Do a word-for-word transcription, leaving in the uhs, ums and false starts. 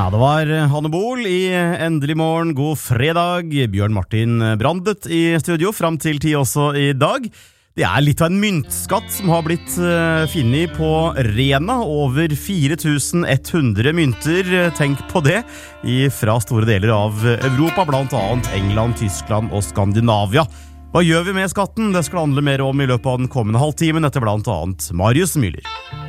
Ja, det var Hanne Bol i Endelig morgen, god fredag. Bjørn Martin Brandet i studio, frem til ti også i dag. Det er litt av en myntskatt som har blitt uh, finnet på Rena. Over fire tusen ett hundre mynter, tenk på det, i, fra store deler av Europa, blant annet England, Tyskland og Skandinavia. Hva gjør vi med skatten? Det skal handle mer om i løpet av den kommende halvtimen, etter blant annet Marius Müller.